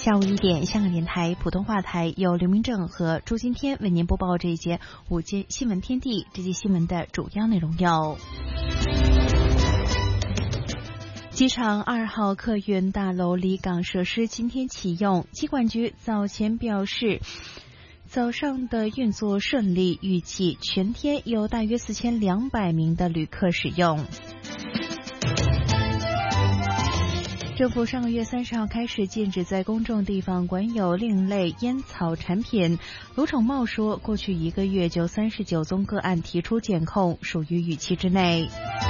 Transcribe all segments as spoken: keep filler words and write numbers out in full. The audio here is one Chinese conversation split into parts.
下午一点，香港电台普通话台由刘明正和朱今天为您播报这一节午间新闻天地。这节新闻的主要内容有：机场二号客运大楼离港设施今天启用，机管局早前表示，早上的运作顺利，预计全天有大约四千两百名的旅客使用。政府上个月三十号开始禁止在公众地方管有另类烟草产品。卢宠茂说，过去一个月就三十九宗个案提出检控，属于预期之内。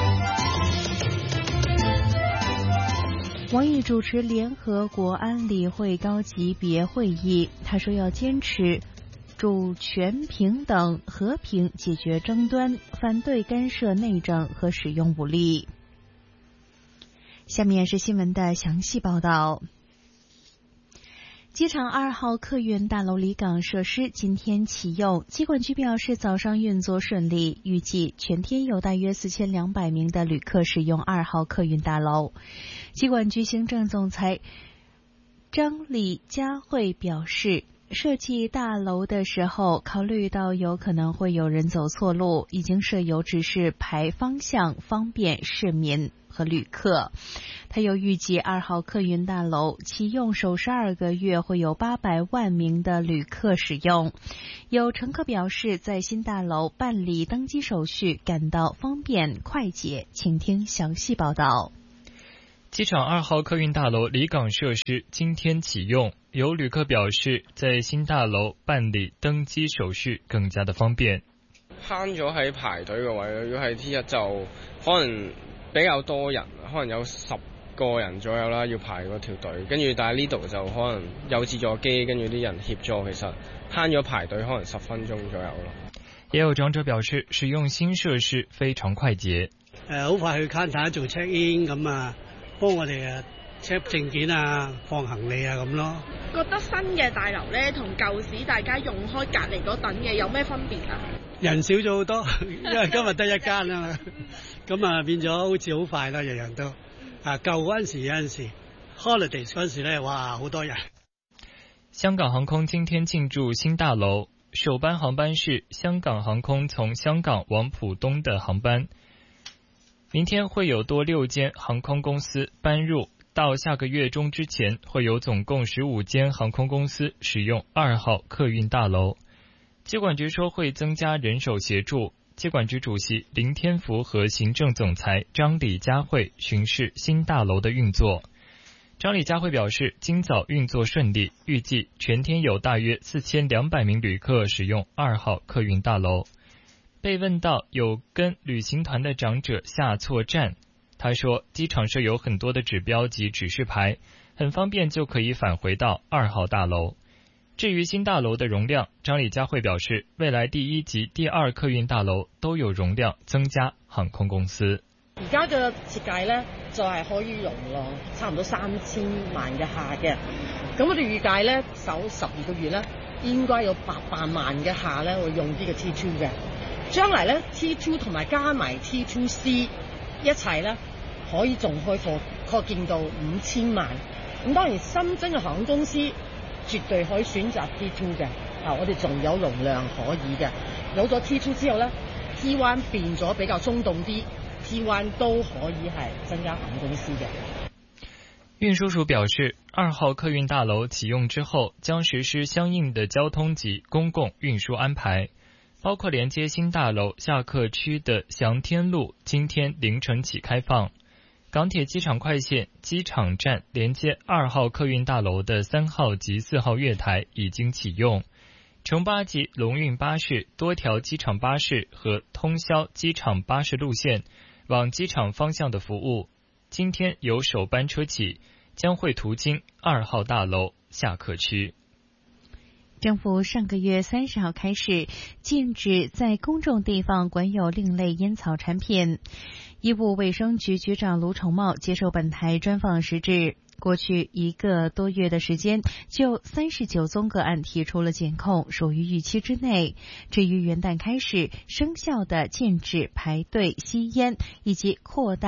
王毅主持联合国安理会高级别会议，他说要坚持主权平等、和平解决争端，反对干涉内政和使用武力。下面是新闻的详细报道。机场二号客运大楼离港设施今天启用，机管局表示早上运作顺利，预计全天有大约四千两百名的旅客使用二号客运大楼。机管局行政总裁张李佳慧表示，设计大楼的时候考虑到有可能会有人走错路，已经设有指示牌方向，方便市民和旅客。他又预计二号客运大楼启用首十二个月会有八百万名的旅客使用。有乘客表示，在新大楼办理登机手续感到方便快捷，请听详细报道。 机场二号客运大楼离港设施今天启用，有旅客表示，在新大樓辦理登機手續更加的方便。 慳咗喺排隊嘅位，如果係 T 一就可能比較多人，可能有十個人左右啦，要排嗰條隊。跟住但係呢度就可能有自助機，跟住啲人協助，其實慳咗排隊可能十分鐘左右咯。 也有長者表示，使用新設施非常快捷。 誒，好快去 counter 做 check in 咁啊，幫我哋啊 check 證件啊、放行李啊咁咯。 覺得新嘅大樓咧，同舊時大家用開隔離嗰等嘅有咩分別啊？ 人少咗好多，因為今日得一間啊嘛，咁啊變咗好似好快啦，人人都啊舊嗰陣時有陣時 holidays 嗰陣時咧，哇好多人。 香港航空今天進駐新大樓，首班航班是香港航空從香港往浦東的航班。明天會有多六間航空公司搬入，到下個月中之前會有總共十五間航空公司使用二號客運大樓。機管局說會增加人手協助，機管局主席林天福和行政總裁張李佳慧巡視新大樓的運作。張李佳慧表示，今早運作順利，預計全天有大約四千兩百名旅客使用二號客運大樓。被問到有跟旅行團的長者下錯站，他說機場設有很多的指標及指示牌，很方便就可以返回到二號大樓。至於新大樓的容量，張李佳慧表示，未來第一及第二客運大樓都有容量增加航空公司。 而家嘅設計呢，就係可以容量差唔多三千萬嘅客嘅，咁我哋預計呢，首十二個月呢，應該有八百萬嘅客呢會用呢個 T 二 嘅。將來咧 T 二 同埋加埋 T 二 C 一齊咧，可以仲開貨擴建到五千萬。咁當然新增嘅航空公司絕對可以選擇 T 二 嘅。啊，我哋仲有容量可以嘅。有咗 T 二 之後咧 ，T 一 變咗比較鬆動啲 ，T 一 都可以係增加航空公司嘅。 運輸署表示，二號客運大樓啟用之後，將實施相應的交通及公共運輸安排。包括連接新大樓下客區的祥天路今天凌晨起開放，港鐵機場快線機場站連接二號客運大樓的三號及四號月台已經啟用，城巴及龍運巴士多條機場巴士和通宵機場巴士路線往機場方向的服務，今天由首班車起將會途經二號大樓下客區。 政府上個月三十號開始禁止在公眾地方管有另類煙草產品。醫務衛生局局長盧寵茂接受本台專訪時指，過去一個多月的時間，就三十九宗個案提出了檢控，屬於預期之內。至於元旦開始生效的禁止排隊吸煙以及擴大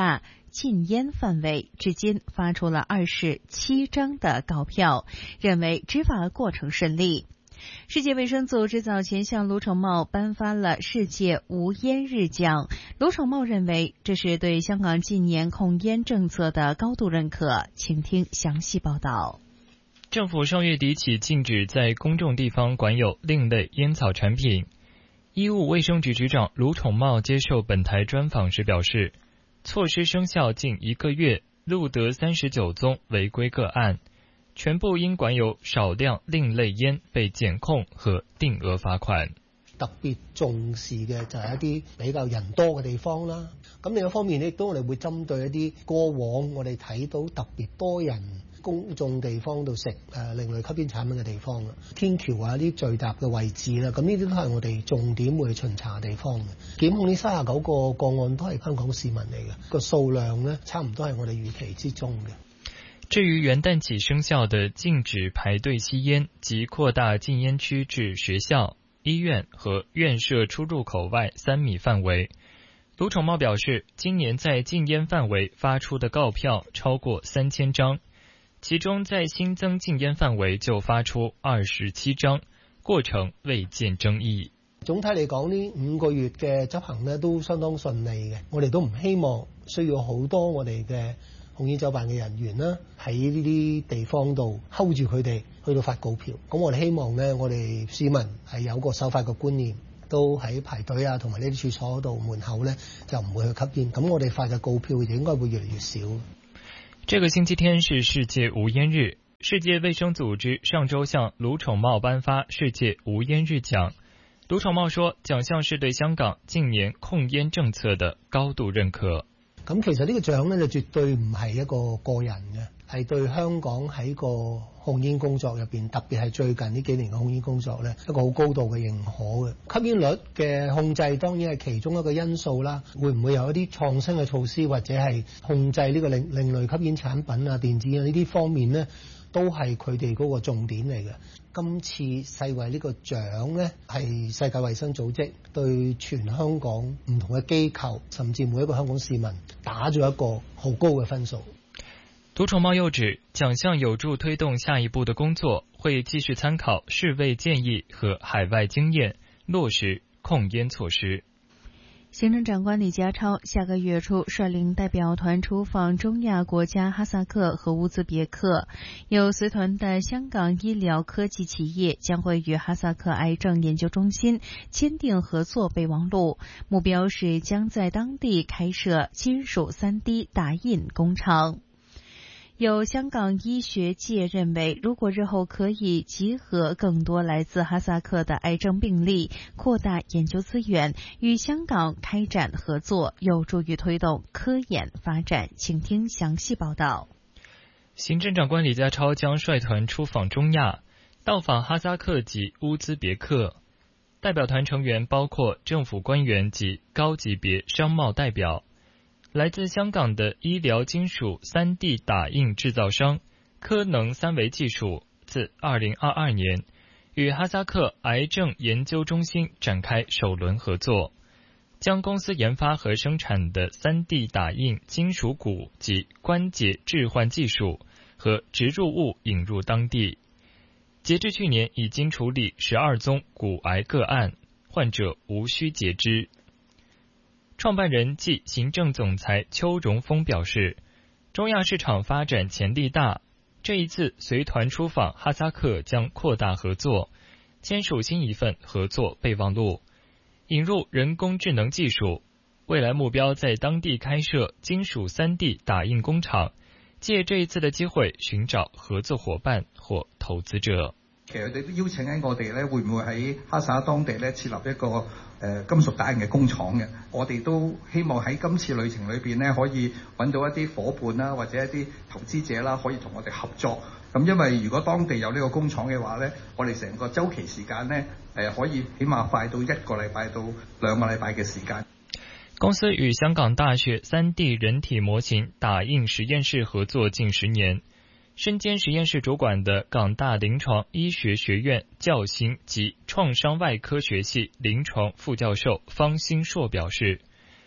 禁烟范围，至今发出了二十七张的告票，认为执法过程顺利。世界卫生组织早前向卢宠茂颁发了世界无烟日奖，卢宠茂认为这是对香港近年控烟政策的高度认可。请听详细报道。 政府上月底起禁止在公众地方管有另类烟草产品。医务卫生局局长卢宠茂接受本台专访时表示，措施生效近一个月，录得三十九宗违规个案，全部因管有少量另類煙被檢控和定額罰款。 特別重視嘅就係一啲比較人多嘅地方啦。咁另一方面亦都我哋會針對一啲過往我哋睇到特別多人公眾地方度食誒另類吸煙產品嘅地方啦，天橋啊啲聚集嘅位置啦，咁呢啲都係我哋重點會巡查嘅地方嘅。檢控呢三十九個個案都係香港市民嚟嘅，個數量呢差唔多係我哋預期之中嘅。 至於元旦起生效的禁止排隊吸煙及擴大禁煙區至學校、醫院和院舍出入口外三米範圍，盧寵茂表示，今年在禁煙範圍發出的告票超過三千張，其中在新增禁煙範圍就發出二十七張，過程未見爭議。 總體嚟講，呢五個月嘅執行呢都相當順利嘅，我哋都唔希望需要好多我哋嘅控煙酒辦嘅人員啦，喺呢啲地方度 hold 住佢哋去到發告票。咁我哋希望呢，我哋市民係有個守法嘅觀念，都喺排隊啊同埋呢啲處所度門口呢就唔會去吸煙。咁我哋發嘅告票應該會越嚟越少。 這個星期天是世界無煙日，世界衛生組織上周向盧寵茂頒發世界無煙日獎。盧寵茂說，獎項是對香港近年控煙政策的高度認可。 咁其實呢個獎呢，就絕對唔係一個個人嘅，係對香港喺個控煙工作入邊，特別係最近呢幾年嘅控煙工作呢，一個好高度嘅認可嘅。吸煙率嘅控制當然係其中一個因素啦，會唔會有一啲創新嘅措施，或者係控制呢個另另類吸煙產品啊、電子煙呢啲方面呢，都係佢哋嗰個重點嚟嘅。今次世衛呢個獎呢，係世界衛生組織對全香港唔同嘅機構，甚至每一個香港市民打咗一個好高嘅分數。 盧寵茂又指，獎項有助推動下一步的工作，會繼續參考世衛建議和海外經驗，落實控煙措施。 行政長官李家超下個月初率領代表團出訪中亞國家哈薩克和烏茲別克，有隨團的香港醫療科技企業將會與哈薩克癌症研究中心簽訂合作備忘錄，目標是將在當地開設金屬 三 D 打印工廠。有香港醫學界認為，如果日後可以集合更多來自哈薩克的癌症病例，擴大研究資源，與香港開展合作，有助於推動科研發展。請聽詳細報道。 行政長官李家超將率團出訪中亞，到訪哈薩克及烏茲別克。代表團成員包括政府官員及高級別商貿代表。來自香港的醫療金屬 三 D 打印製造商科能三維技術自二零二二年與哈薩克癌症研究中心展開首輪合作，將公司研發和生產的 三 D 打印金屬骨及關節置換技術和植入物引入當地。截至去年已經處理十二宗骨癌個案，患者無需截肢。創辦人暨行政總裁邱榮峰表示，中亞市場發展潛力大，這一次隨團出訪哈薩克將擴大合作，簽署新一份合作備忘錄，引入人工智能技術，未來目標在當地開設金屬 三 D 打印工廠，借這一次的機會尋找合作夥伴或投資者。 其實佢哋都邀請緊我哋咧，會唔會喺哈薩克當地咧設立一個誒、呃、金屬打印嘅工廠嘅？我哋都希望喺今次旅程裏邊咧，可以揾到一啲夥伴啦，或者一啲投資者啦，可以同我哋合作。咁因為如果當地有呢個工廠嘅話咧，我哋成個週期時間咧誒可以起碼快到一個禮拜到兩個禮拜嘅時間。 公司與香港大學 三 D 人體模型打印實驗室合作近十年。身兼實驗室主管的港大臨床醫學學院教心及創傷外科學系臨床副教授方興碩表示，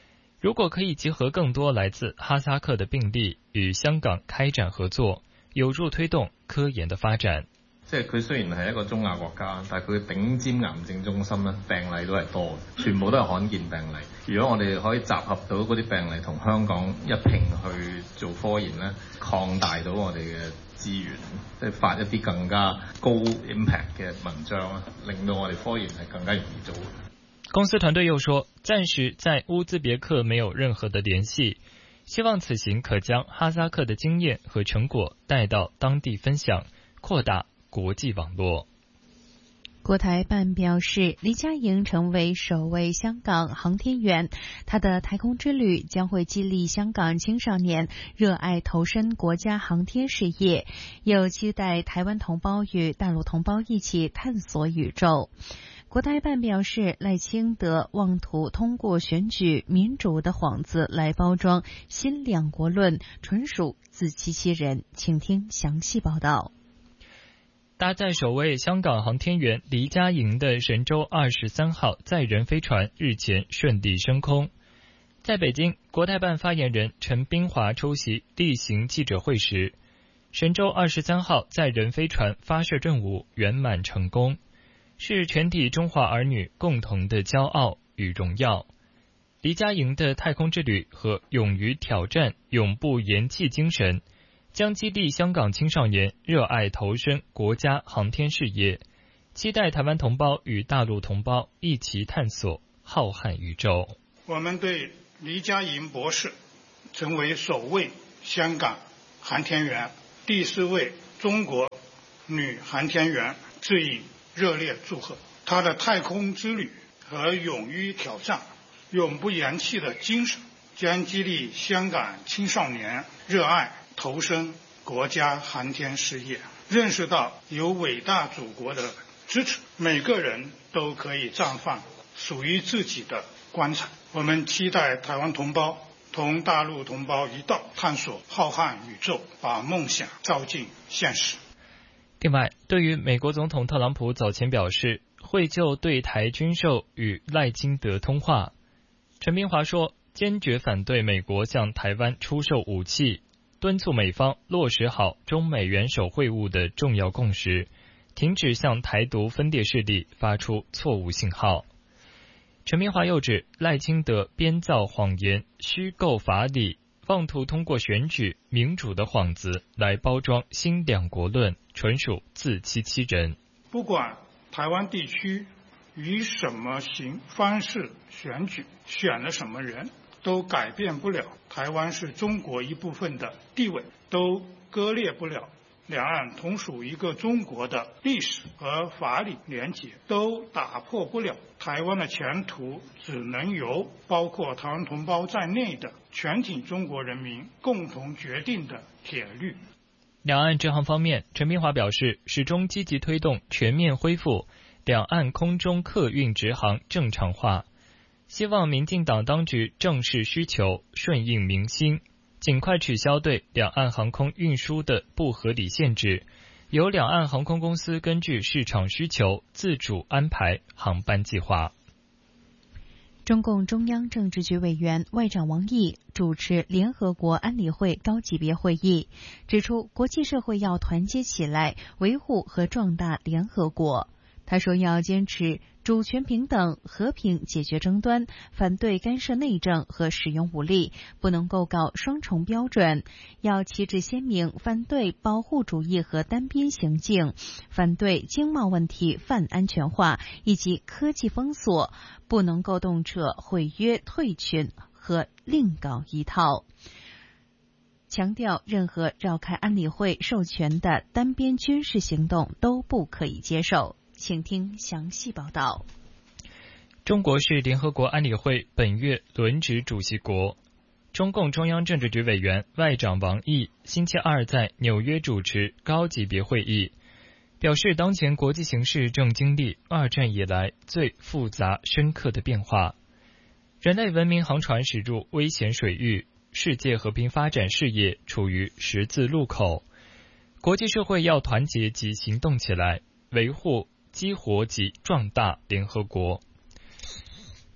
如果可以集合更多來自哈薩克的病例與香港開展合作，有助推動科研的發展。 即係佢雖然係一個中亞國家，但係佢頂尖癌症中心咧，病例都係多嘅，全部都係罕見病例。如果我哋可以集合到嗰啲病例同香港一併去做科研咧，擴大到我哋嘅資源，即係發一啲更加高 impact 嘅文章啊，令到我哋科研係更加容易做。 公司團隊又說，暫時在烏茲別克沒有任何的聯繫，希望此行可將哈薩克的經驗和成果帶到當地分享，擴大國際網絡。 國台辦表示，黎佳瑩成為首位香港航天員，他的太空之旅將會激勵香港青少年熱愛投身國家航天事業，又期待台灣同胞與大陸同胞一起探索宇宙。國台辦表示，賴清德妄圖通過選舉民主的幌子來包裝新兩國論，純屬自欺欺人。請聽詳細報道。 搭載首位香港航天員黎佳瑩的神舟二十三號載人飛船日前順利升空。在北京，國台辦發言人陳斌華出席例行記者會時，神舟二十三號載人飛船發射任務圓滿成功，是全體中華兒女共同的驕傲與榮耀。黎佳瑩的太空之旅和勇於挑戰、永不言棄精神，將激勵香港青少年熱愛投身國家航天事業，期待台灣同胞與大陸同胞一起探索浩瀚宇宙。 我們對黎佳瑩博士成為首位香港航天員、第四位中國女航天員致以熱烈祝賀。他的太空之旅和勇於挑戰、永不言棄的精神，將激勵香港青少年熱愛投身國家航天事業，認識到有偉大祖國的支持，每個人都可以綻放屬於自己的光彩。我們期待台灣同胞同大陸同胞一道探索浩瀚宇宙，把夢想照進現實。 另外，對於美國總統特朗普早前表示會就對台軍售與賴清德通話，陳斌華說堅決反對美國向台灣出售武器，敦促美方落實好中美元首會晤的重要共識，停止向台獨分裂勢力發出錯誤信號。陳斌華又指賴清德編造謊言、虛構法理，妄圖通過選舉民主的幌子來包裝新兩國論，純屬自欺欺人。 不管台灣地區以什麼形方式選舉，選了什麼人，都改變不了台灣是中國一部分的地位，都割裂不了兩岸同屬一個中國的歷史和法理連結，都打破不了台灣的前途只能由包括台灣同胞在內的全體中國人民共同決定的鐵律。 兩岸直航方面，陳斌華表示，始終積極推動全面恢復兩岸空中客運直航正常化，希望民進黨當局正視需求，順應民心，盡快取消對兩岸航空運輸的不合理限制，由兩岸航空公司根據市場需求自主安排航班計劃。 中共中央政治局委員外長王毅主持聯合國安理會高級別會議，指出國際社會要團結起來，維護和壯大聯合國。他說要堅持主權平等、和平解決爭端，反對干涉內政和使用武力，不能夠搞雙重標準，要旗幟鮮明反對保護主義和單邊行徑，反對經貿問題泛安全化以及科技封鎖，不能夠動輒毀約退群和另搞一套。強調任何繞開安理會授權的單邊軍事行動都不可以接受。請聽詳細報道。 中國是聯合國安理會本月輪值主席國，中共中央政治局委員外長王毅星期二在紐約主持高級別會議，表示當前國際形勢正經歷二戰以來最複雜深刻的變化，人類文明航船駛入危險水域，世界和平發展事業處於十字路口，國際社會要團結及行動起來，維護激活及壯大聯合國。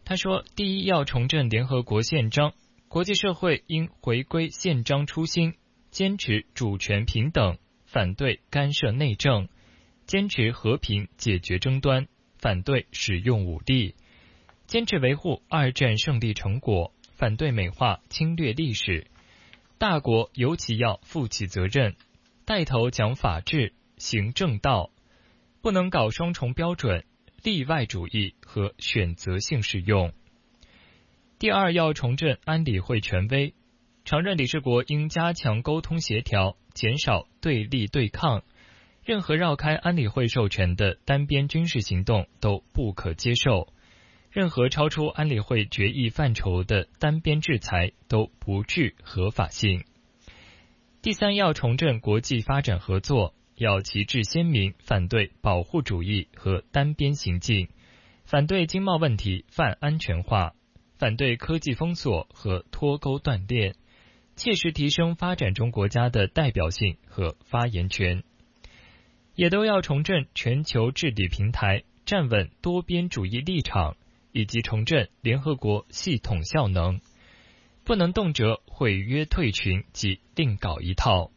他说，第一要重振联合国宪章，国际社会应回归宪章初心，坚持主权平等，反对干涉内政，坚持和平解决争端，反对使用武力，坚持维护二战胜利成果，反对美化侵略历史。大国尤其要负起责任，带头讲法治、行正道，不能搞双重标准、例外主义和选择性适用。第二，要重振安理会权威，常任理事国应加强沟通协调，减少对立对抗，任何绕开安理会授权的单边军事行动都不可接受，任何超出安理会决议范畴的单边制裁都不具合法性。第三，要重振国际发展合作，要旗帜鲜明反对保护主义和单边行径，反对经贸问题泛安全化，反对科技封锁和脱钩断链，切实提升发展中国家的代表性和发言权。也都要重振全球治理平台，站稳多边主义立场，以及重振联合国系统效能，不能动辄毁约退群及另搞一套。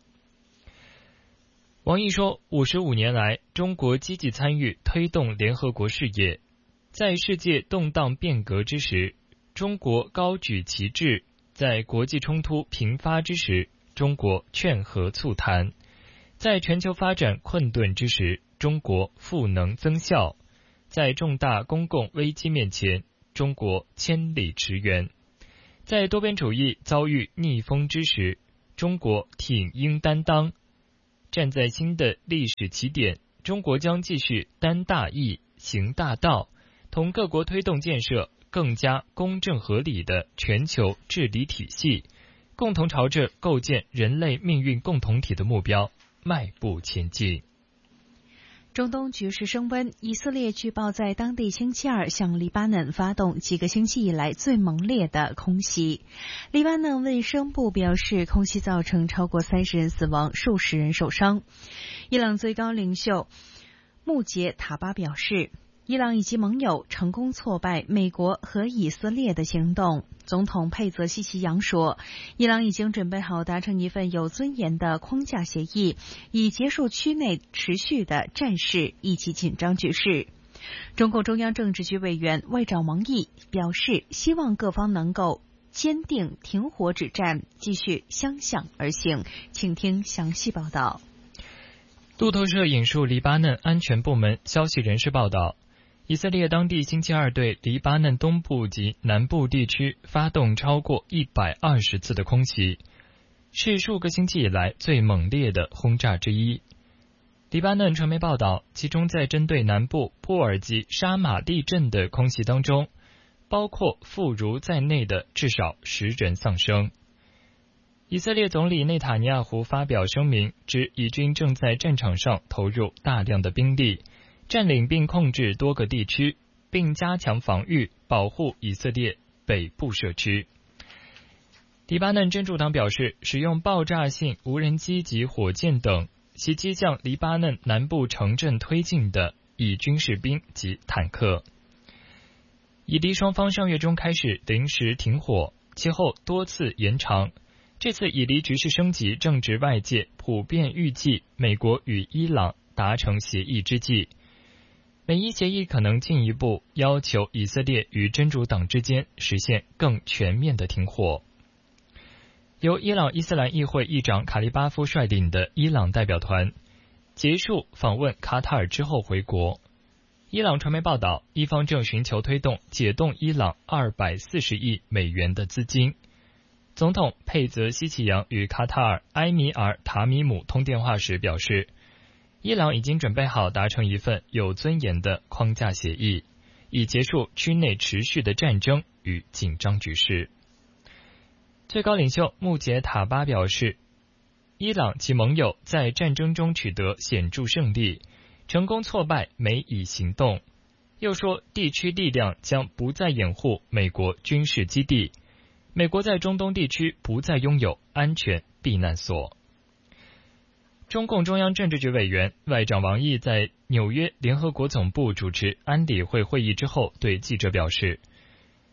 王毅说，五十五年来，中国积极参与推动联合国事业，在世界动荡变革之时，中国高举旗帜；在国际冲突频发之时，中国劝和促谈；在全球发展困顿之时，中国赋能增效；在重大公共危机面前，中国千里驰援；在多边主义遭遇逆风之时，中国挺英担当。站在新的历史起点，中国将继续担大义、行大道，同各国推动建设更加公正合理的全球治理体系，共同朝着构建人类命运共同体的目标迈步前进。 中东局势升温，以色列据报在当地星期二向黎巴嫩发动几个星期以来最猛烈的空袭。黎巴嫩卫生部表示，空袭造成超过三十人死亡，数十人受伤。伊朗最高领袖穆杰塔巴表示，伊朗以及盟友成功挫败美国和以色列的行动。总统佩泽西奇扬说，伊朗已经准备好达成一份有尊严的框架协议，以结束区内持续的战事以及紧张局势。中共中央政治局委员外长王毅表示，希望各方能够坚定停火止战，继续相向而行。请听详细报道。 路透社引述黎巴嫩安全部门消息人士报道，以色列当地星期二对黎巴嫩东部及南部地区发动超过一百二十次的空袭，是数个星期以来最猛烈的轰炸之一。黎巴嫩传媒报道，其中在针对南部布尔及沙马利镇的空袭当中，包括妇孺在内的至少十人丧生。以色列总理内塔尼亚胡发表声明，指以军正在战场上投入大量的兵力，占领并控制多个地区，并加强防御，保护以色列北部社区。黎巴嫩真主党表示，使用爆炸性无人机及火箭等袭击向黎巴嫩南部城镇推进的以军士兵及坦克。以黎双方上月中开始临时停火，其后多次延长。这次以黎局势升级正值外界普遍预计美国与伊朗达成协议之际，美伊协议可能进一步要求以色列与真主党之间实现更全面的停火。由伊朗伊斯兰议会议长卡利巴夫率领的伊朗代表团结束访问卡塔尔之后回国。伊朗传媒报道，伊方正寻求推动解冻伊朗二百四十亿美元的资金。总统佩泽西奇扬与卡塔尔埃米尔塔米姆通电话时表示，伊朗已经准备好达成一份有尊严的框架协议，以结束区内持续的战争与紧张局势。最高领袖穆杰塔巴表示，伊朗及盟友在战争中取得显著胜利，成功挫败美以行动。又说，地区力量将不再掩护美国军事基地，美国在中东地区不再拥有安全避难所。中共中央政治局委员外长王毅在纽约联合国总部主持安理会会议之后，对记者表示，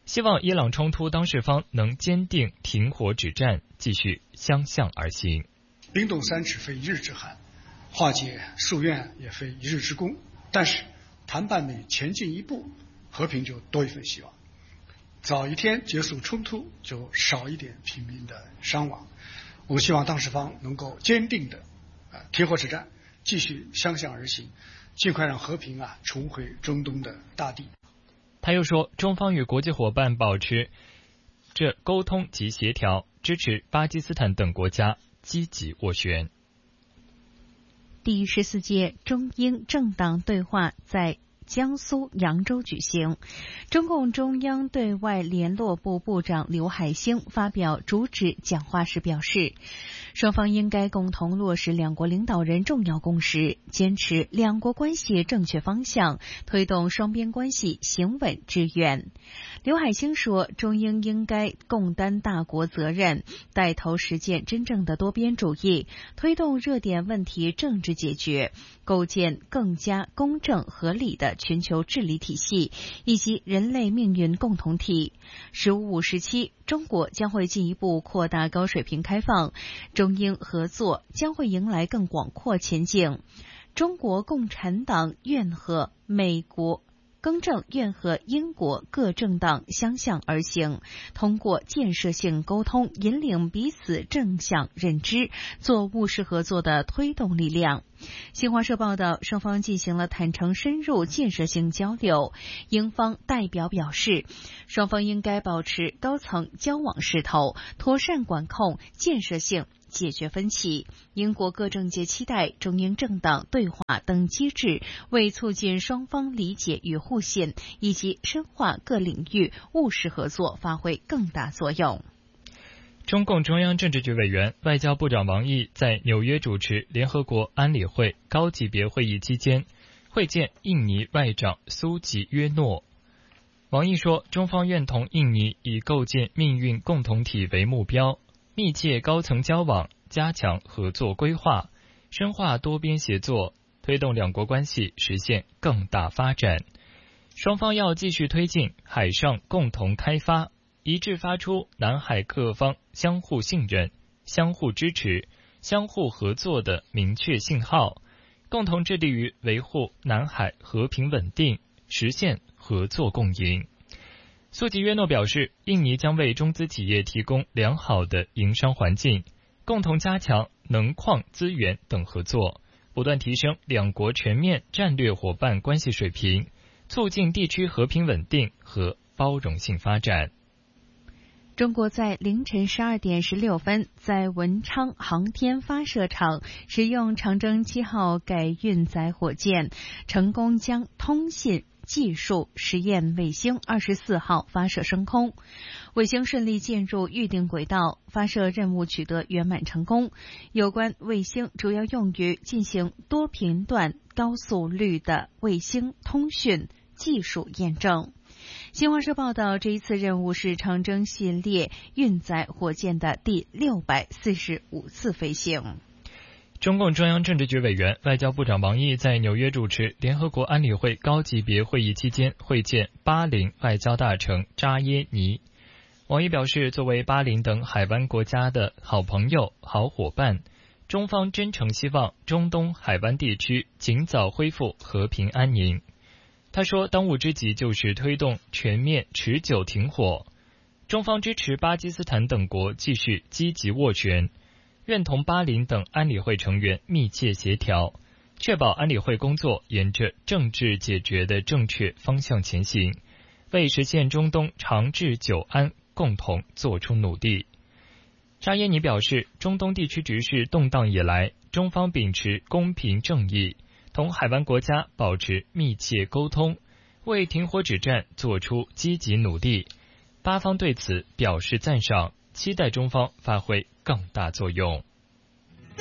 希望伊朗冲突当事方能坚定停火止战，继续相向而行。 冰冻三尺非一日之寒，化解夙愿也非一日之功，但是谈判每前进一步，和平就多一份希望。早一天结束冲突，就少一点平民的伤亡。我们希望当事方能够坚定的啊停火止战，继续相向而行，尽快让和平啊重回中东的大地。 他又说，中方与国际伙伴保持着沟通及协调，支持巴基斯坦等国家积极斡旋。 第十四届中英政党对话在江苏扬州举行，中共中央对外联络部部长刘海星发表主旨讲话时表示，双方应该共同落实两国领导人重要共识，坚持两国关系正确方向，推动双边关系行稳致远。刘海星说，中英应该共担大国责任，带头实践真正的多边主义，推动热点问题政治解决，构建更加公正合理的全球治理体系以及人类命运共同体。十五五时期，中国将会进一步扩大高水平开放，中英合作将会迎来更广阔前景。中国共产党愿和美国更正愿和英国各政党相向而行，通过建设性沟通引领彼此正向认知，做务实合作的推动力量。新华社报道，双方进行了坦诚深入建设性交流。英方代表表示，双方应该保持高层交往势头，妥善管控建设性解决分歧。英国各政界期待中英政党对话等机制为促进双方理解与互信，以及深化各领域务实合作发挥更大作用。 中共中央政治局委员、外交部长王毅在纽约主持联合国安理会高级别会议期间，会见印尼外长苏吉约诺。王毅说，中方愿同印尼以构建命运共同体为目标，密切高层交往，加强合作规划，深化多边协作，推动两国关系实现更大发展。双方要继续推进海上共同开发，一致发出南海各方相互信任、相互支持、相互合作的明确信号，共同致力于维护南海和平稳定，实现合作共赢。苏吉约诺表示，印尼将为中资企业提供良好的营商环境，共同加强能矿资源等合作，不断提升两国全面战略伙伴关系水平，促进地区和平稳定和包容性发展。 中国在凌晨十二点十六分，在文昌航天发射场使用长征七号改运载火箭，成功将通信技术实验卫星二十四号发射升空，卫星顺利进入预定轨道，发射任务取得圆满成功。有关卫星主要用于进行多频段高速率的卫星通讯技术验证。新华社报道，这一次任务是长征系列运载火箭的第六百四十五次飞行。 中共中央政治局委员、外交部长王毅在纽约主持联合国安理会高级别会议期间，会见巴林外交大臣扎耶尼。王毅表示，作为巴林等海湾国家的好朋友、好伙伴，中方真诚希望中东海湾地区尽早恢复和平安宁。他说，当务之急就是推动全面持久停火。中方支持巴基斯坦等国继续积极斡旋，愿同巴林等安理会成员密切协调，确保安理会工作沿着政治解决的正确方向前行，为实现中东长治久安共同做出努力。扎耶尼表示，中东地区局势动荡以来，中方秉持公平正义，同海湾国家保持密切沟通，为停火止战做出积极努力。巴方对此表示赞赏，期待中方发挥更大作用。